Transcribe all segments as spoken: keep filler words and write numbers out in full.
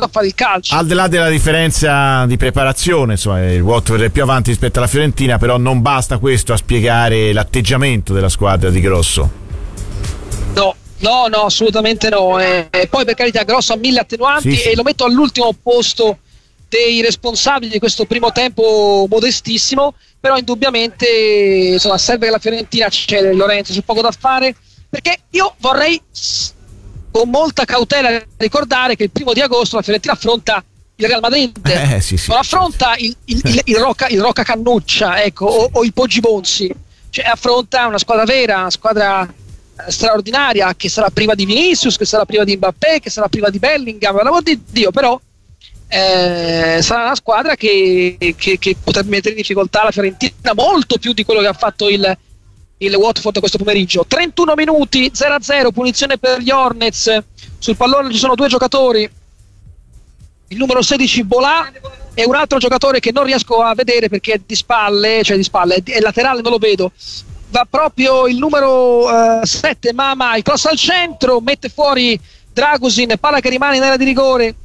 a fare il calcio. Al di là della differenza di preparazione, insomma, il Watford è più avanti rispetto alla Fiorentina, però non basta questo a spiegare l'atteggiamento della squadra di Grosso. No, no, no, assolutamente no. E eh, poi per carità, Grosso ha mille attenuanti, sì, sì. E lo metto all'ultimo posto dei responsabili di questo primo tempo modestissimo, però indubbiamente insomma, serve che la Fiorentina c'è Lorenzo, c'è poco da fare, perché io vorrei con molta cautela ricordare che il primo di agosto la Fiorentina affronta il Real Madrid, eh, sì, sì, non affronta il, il, il, il, Rocca, il Rocca Cannuccia, ecco, o, o il Poggi Bonzi, cioè affronta una squadra vera, una squadra straordinaria, che sarà priva di Vinicius, che sarà priva di Mbappé, che sarà priva di Bellingham, per l'amor di Dio, però eh, sarà una squadra che, che, che potrebbe mettere in difficoltà la Fiorentina molto più di quello che ha fatto il, il Watford questo pomeriggio. trentuno minuti, zero a zero, punizione per gli Hornets. Sul pallone ci sono due giocatori, il numero sedici Bolà e un altro giocatore che non riesco a vedere perché è di spalle, cioè di spalle, è laterale, non lo vedo. Va proprio il numero uh, sette Mama, il cross al centro, mette fuori Dragusin, palla che rimane in area di rigore,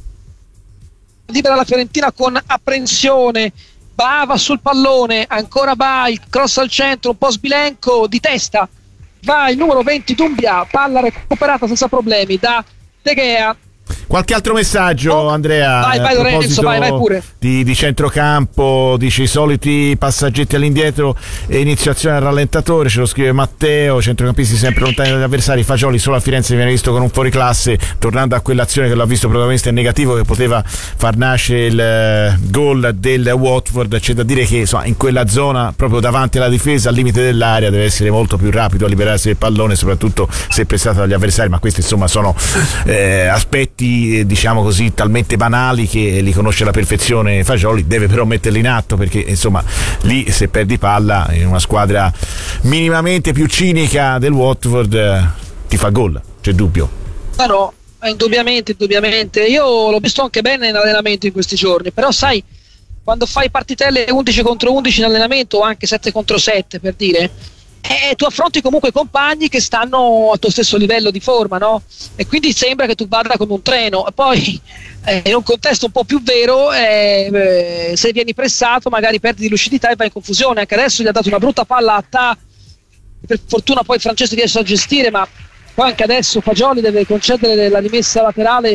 libera la Fiorentina con apprensione. Bava sul pallone, ancora va il cross al centro, un po' sbilenco, di testa va il numero venti Dumbia, palla recuperata senza problemi da De Gea. Qualche altro messaggio, oh, Andrea? Vai, vai Lorenzo, vai, vai pure. Di, di centrocampo, dice i soliti passaggetti all'indietro e iniziazione al rallentatore, ce lo scrive Matteo, centrocampisti sempre lontani dagli avversari, Fagioli solo a Firenze viene visto con un fuoriclasse, tornando a quell'azione che l'ha visto protagonista in negativo che poteva far nascere il uh, gol del Watford. C'è da dire che insomma, in quella zona, proprio davanti alla difesa, al limite dell'area, deve essere molto più rapido a liberarsi del pallone, soprattutto se pressato dagli avversari, ma questi insomma sono eh, aspetti diciamo così talmente banali che li conosce alla perfezione Fagioli, deve però metterli in atto perché insomma lì se perdi palla in una squadra minimamente più cinica del Watford eh, ti fa gol, c'è dubbio. Ma no, indubbiamente, indubbiamente io l'ho visto anche bene in allenamento in questi giorni, però sai quando fai partitelle undici contro undici in allenamento o anche sette contro sette per dire, e tu affronti comunque compagni che stanno al tuo stesso livello di forma, no? E quindi sembra che tu vada come un treno. E poi eh, in un contesto un po' più vero eh, eh, se vieni pressato magari perdi di lucidità e vai in confusione. Anche adesso gli ha dato una brutta palla a Ta, per fortuna poi Francesco riesce a gestire, ma poi anche adesso Fagioli deve concedere la rimessa laterale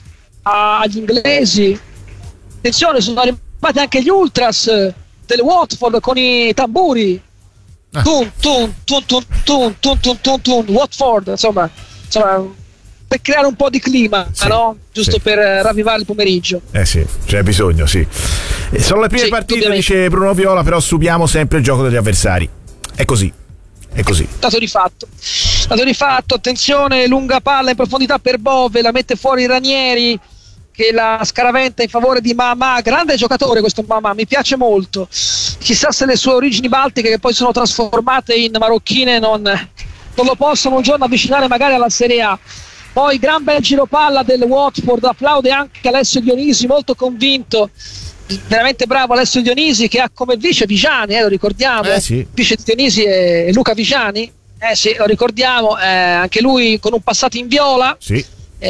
a, agli inglesi. Attenzione, sono arrivati anche gli ultras del Watford con i tamburi. Tun, tun, tun, tun, tun, tun, tun, tun, tun, Watford, insomma, insomma, per creare un po' di clima, sì, no? Giusto sì. Per ravvivare il pomeriggio. Eh sì, c'è bisogno, sì. E sono le prime sì, partite, dice Bruno Viola, però subiamo sempre il gioco degli avversari. È così, è così. Dato di fatto. Dato di fatto, attenzione, lunga palla in profondità per Bove, la mette fuori Ranieri, che la scaraventa in favore di Mama, grande giocatore questo Mama, mi piace molto, chissà se le sue origini baltiche che poi sono trasformate in marocchine non, non lo possono un giorno avvicinare magari alla Serie A. Poi gran bel giro palla del Watford, applaude anche Alessio Dionisi, molto convinto, veramente bravo Alessio Dionisi che ha come vice Vigiani, eh, lo ricordiamo, eh, sì. Vice di Dionisi è Luca Vigiani, eh sì, lo ricordiamo, eh, anche lui con un passato in viola, sì.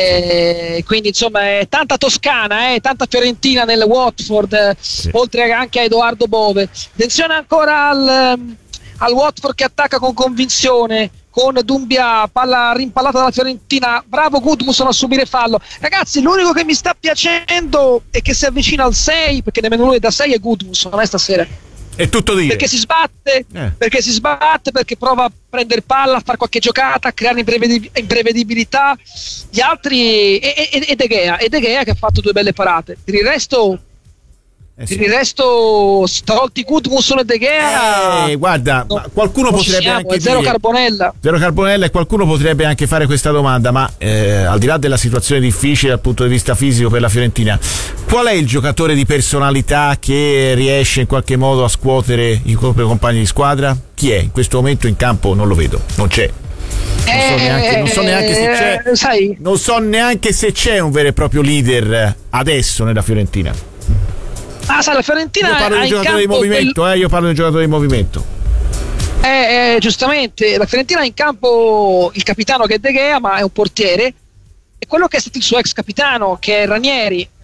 Eh, quindi insomma è tanta Toscana, eh, tanta Fiorentina nel Watford, eh, sì. Oltre anche a Edoardo Bove. Attenzione ancora al, al Watford che attacca con convinzione con Dumbia, palla rimpallata dalla Fiorentina, bravo Gudmundsson a subire fallo. Ragazzi, l'unico che mi sta piacendo e che si avvicina al sei, perché nemmeno lui è da sei, è Gudmundsson eh, stasera. È tutto dire. Perché si sbatte, eh. perché si sbatte, perché prova a prendere palla, a fare qualche giocata, a creare imprevedibilità. Gli altri e, e, e De Gea, e De Gea che ha fatto due belle parate. Per il resto, eh sì. per il resto tolti Gudmundsson e De Gea. Eh, guarda, no, qualcuno potrebbe siamo, anche zero dire, Carbonella. Zero Carbonella e qualcuno potrebbe anche fare questa domanda, ma eh, al di là della situazione difficile dal punto di vista fisico per la Fiorentina, qual è il giocatore di personalità che riesce in qualche modo a scuotere i propri compagni di squadra? Chi è? In questo momento in campo non lo vedo, non c'è. Non so neanche, non so neanche se c'è. Eh, sai. Non so neanche se c'è un vero e proprio leader adesso nella Fiorentina. Ah, sai, la Fiorentina io parlo di giocatore di movimento, quel... eh, io parlo di giocatore di movimento. Eh, eh, giustamente, la Fiorentina ha in campo il capitano che è De Gea, ma è un portiere, e quello che è stato il suo ex capitano che è Ranieri.